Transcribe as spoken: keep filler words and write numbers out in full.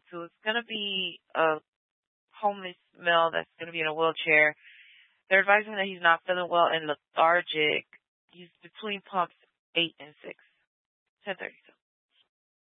to. It's going to be a homeless male that's going to be in a wheelchair. They're advising that he's not feeling well and lethargic. He's between pumps eight and six. ten thirty.